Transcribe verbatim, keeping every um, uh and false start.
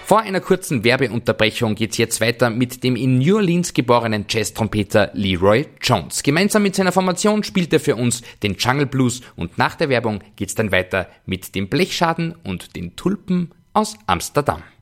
Vor einer kurzen Werbeunterbrechung geht's jetzt weiter mit dem in New Orleans geborenen Jazz-Trompeter Leroy Jones. Gemeinsam mit seiner Formation spielt er für uns den Jungle Blues und nach der Werbung geht's dann weiter mit dem Blechschaden und den Tulpen aus Amsterdam.